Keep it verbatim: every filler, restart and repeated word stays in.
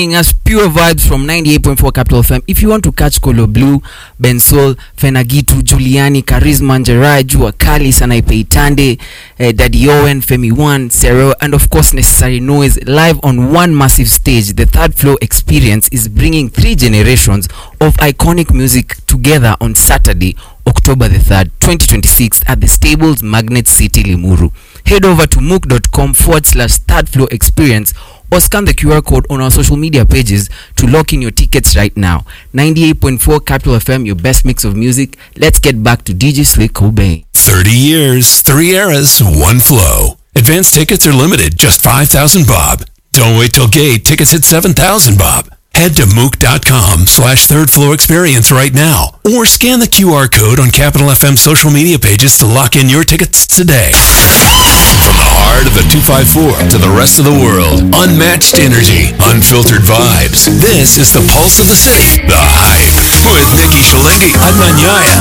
Us pure vibes from ninety-eight point four Capital F M. If you want to catch Colo Blue, Bensol, Fenagitu, Giuliani, Charisma, Njerai, Jua Kali, Sanaipe Itande, uh, Daddy Owen, Femi One, Sero, and of course Necessary Noise live on one massive stage. The Third Floor Experience is bringing three generations of iconic music together on Saturday, October the third, twenty twenty-six at the Stables, Magnet City, Limuru. Head over to mook.com forward slash Third Floor Experience or scan the Q R code on our social media pages to lock in your tickets right now. ninety-eight point four Capital F M, your best mix of music. Let's get back to D J Slick Cobain. thirty years, three eras, one flow. Advance tickets are limited, just five thousand bob. Don't wait till gate, tickets hit seven thousand bob. Head to mook.com slash third floor experience right now or scan the Q R code on Capital F M social media pages to lock in your tickets today. From the heart of the two five four to the rest of the world, unmatched energy, unfiltered vibes. This is the pulse of the city, The Hype, with Nikki Shalingi, Adnan Yaya,